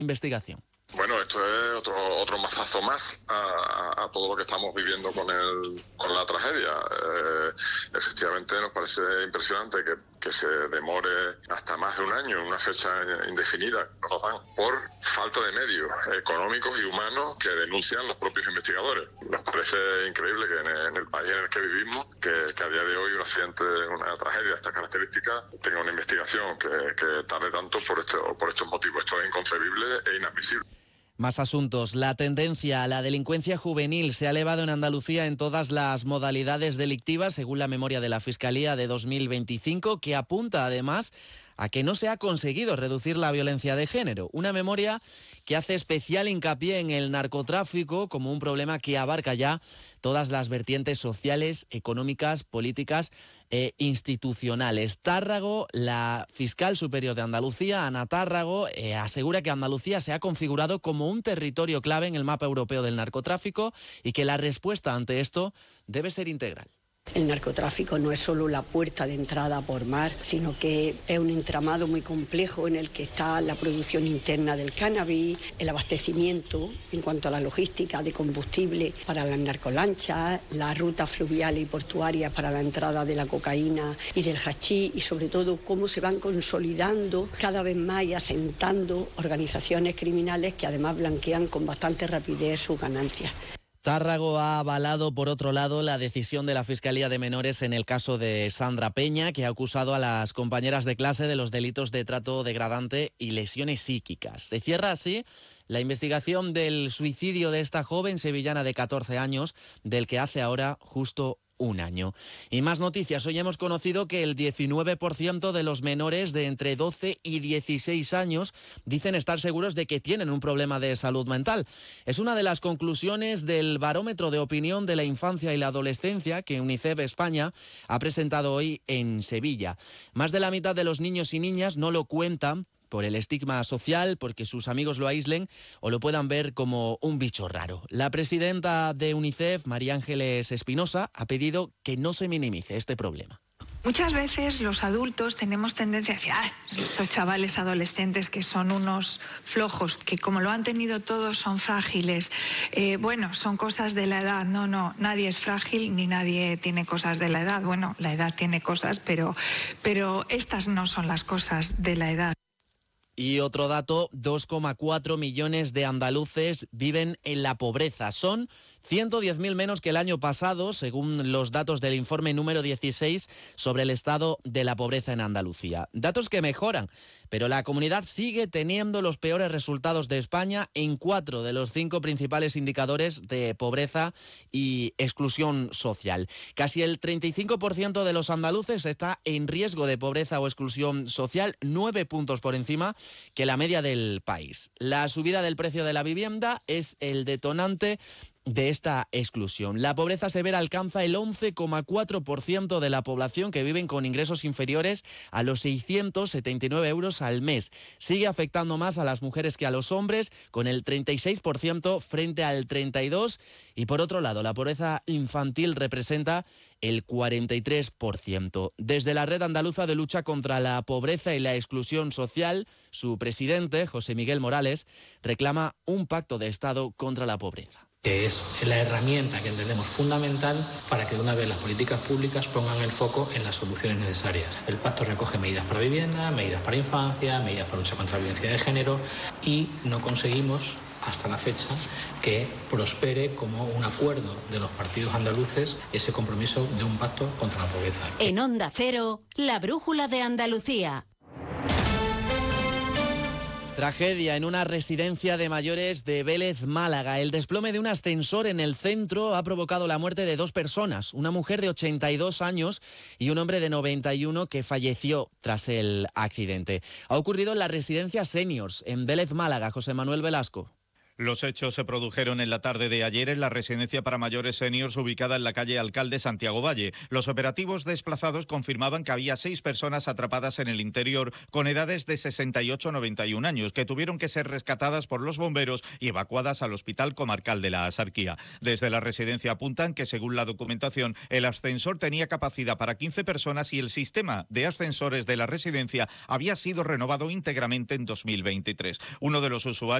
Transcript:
investigación. Bueno, esto es otro mazazo más a todo lo que estamos viviendo con la tragedia. Efectivamente nos parece impresionante que se demore hasta más de un año, una fecha indefinida, nos dan por falta de medios económicos y humanos que denuncian los propios investigadores. Nos parece increíble que en el país en el que vivimos, que a día de hoy un accidente, una tragedia de estas características, tenga una investigación que tarde tanto por estos motivos. Esto es inconcebible e inadmisible. Más asuntos. La tendencia a la delincuencia juvenil se ha elevado en Andalucía en todas las modalidades delictivas, según la memoria de la Fiscalía de 2025, que apunta además a que no se ha conseguido reducir la violencia de género. Una memoria que hace especial hincapié en el narcotráfico como un problema que abarca ya todas las vertientes sociales, económicas, políticas e institucionales. Tárrago, la fiscal superior de Andalucía, Ana Tárrago, asegura que Andalucía se ha configurado como un territorio clave en el mapa europeo del narcotráfico y que la respuesta ante esto debe ser integral. El narcotráfico no es solo la puerta de entrada por mar, sino que es un entramado muy complejo en el que está la producción interna del cannabis, el abastecimiento en cuanto a la logística de combustible para las narcolanchas, las rutas fluviales y portuarias para la entrada de la cocaína y del hachís y sobre todo cómo se van consolidando cada vez más y asentando organizaciones criminales que además blanquean con bastante rapidez sus ganancias. Tárrago ha avalado, por otro lado, la decisión de la Fiscalía de Menores en el caso de Sandra Peña, que ha acusado a las compañeras de clase de los delitos de trato degradante y lesiones psíquicas. Se cierra así la investigación del suicidio de esta joven sevillana de 14 años, del que hace ahora justo un año. Y más noticias. Hoy hemos conocido que el 19% de los menores de entre 12 y 16 años dicen estar seguros de que tienen un problema de salud mental. Es una de las conclusiones del Barómetro de Opinión de la Infancia y la Adolescencia que UNICEF España ha presentado hoy en Sevilla. Más de la mitad de los niños y niñas no lo cuentan por el estigma social, porque sus amigos lo aíslen o lo puedan ver como un bicho raro. La presidenta de UNICEF, María Ángeles Espinosa, ha pedido que no se minimice este problema. Muchas veces los adultos tenemos tendencia a decir, estos chavales adolescentes que son unos flojos, que como lo han tenido todos son frágiles. Son cosas de la edad. No, nadie es frágil ni nadie tiene cosas de la edad. Bueno, la edad tiene cosas, pero estas no son las cosas de la edad. Y otro dato, 2,4 millones de andaluces viven en la pobreza. Son 110.000 menos que el año pasado, según los datos del informe número 16 sobre el estado de la pobreza en Andalucía. Datos que mejoran, pero la comunidad sigue teniendo los peores resultados de España en 4 de los 5 principales indicadores de pobreza y exclusión social. Casi el 35% de los andaluces está en riesgo de pobreza o exclusión social, 9 puntos por encima que la media del país. La subida del precio de la vivienda es el detonante de esta exclusión. La pobreza severa alcanza el 11,4% de la población que viven con ingresos inferiores a los 679 euros al mes. Sigue afectando más a las mujeres que a los hombres, con el 36% frente al 32%. Y por otro lado, la pobreza infantil representa el 43%. Desde la Red Andaluza de Lucha contra la Pobreza y la Exclusión Social, su presidente, José Miguel Morales, reclama un pacto de Estado contra la pobreza, que es la herramienta que entendemos fundamental para que de una vez las políticas públicas pongan el foco en las soluciones necesarias. El pacto recoge medidas para vivienda, medidas para infancia, medidas para lucha contra la violencia de género y no conseguimos hasta la fecha que prospere como un acuerdo de los partidos andaluces ese compromiso de un pacto contra la pobreza. En Onda Cero, la brújula de Andalucía. Tragedia en una residencia de mayores de Vélez, Málaga. El desplome de un ascensor en el centro ha provocado la muerte de 2 personas, una mujer de 82 años y un hombre de 91 que falleció tras el accidente. Ha ocurrido en la residencia Seniors, en Vélez, Málaga. José Manuel Velasco. Los hechos se produjeron en la tarde de ayer en la residencia para mayores seniors ubicada en la calle Alcalde Santiago Valle. Los operativos desplazados confirmaban que había 6 personas atrapadas en el interior con edades de 68 a 91 años que tuvieron que ser rescatadas por los bomberos y evacuadas al Hospital Comarcal de la Axarquía. Desde la residencia apuntan que, según la documentación, el ascensor tenía capacidad para 15 personas y el sistema de ascensores de la residencia había sido renovado íntegramente en 2023. Uno de los usuarios